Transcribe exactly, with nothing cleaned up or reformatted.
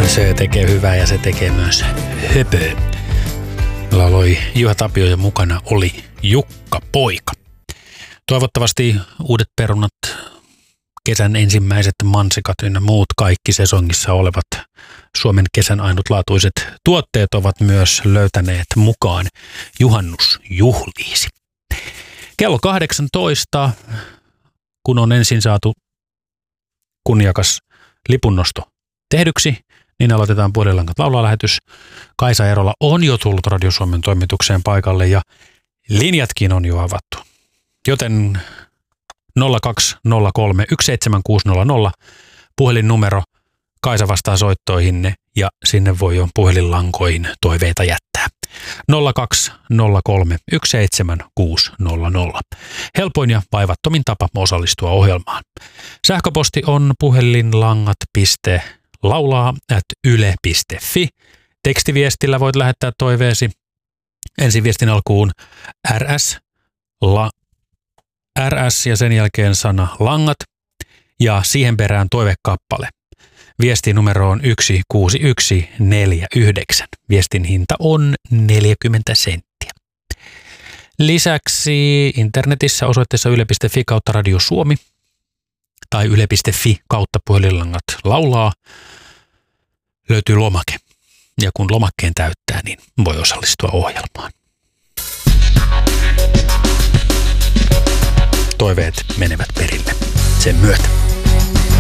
Se tekee hyvää ja se tekee myös höpöä. Lauloi Juha Tapio ja mukana oli Jukka Poika. Toivottavasti uudet perunat, kesän ensimmäiset mansikat ynnä muut kaikki sesongissa olevat Suomen kesän ainutlaatuiset tuotteet ovat myös löytäneet mukaan juhannusjuhliisi. Kello kahdeksantoista, kun on ensin saatu kunniakas lipunnosto tehdyksi, niin aloitetaan Puhelinlangat laulalähetys. Kaisa Erola on jo tullut Radio Suomen toimitukseen paikalle ja linjatkin on jo avattu. Joten nolla kaksi nolla kolme yksi seitsemän kuusi nolla nolla puhelinnumero. Kaisa vastaa soittoihinne ja sinne voi jo puhelinlankoihin toiveita jättää. nolla kaksi nolla kolme yksi seitsemän kuusi nolla nolla. Helpoin ja vaivattomin tapa osallistua ohjelmaan. Sähköposti on puhelinlangat piste laulaa ät yle piste fi. Tekstiviestillä voit lähettää toiveesi. Ensin viestin alkuun rs, la, rs ja sen jälkeen sana langat ja siihen perään toivekappale. Viestin numero on yksi kuusi yksi neljä yhdeksän. Viestin hinta on neljäkymmentä senttiä. Lisäksi internetissä osoitteessa yle piste fi kautta Radio Suomi tai yle piste fi kautta puhelinlangat laulaa löytyy lomake. Ja kun lomakkeen täyttää, niin voi osallistua ohjelmaan. Toiveet menevät perille sen myötä.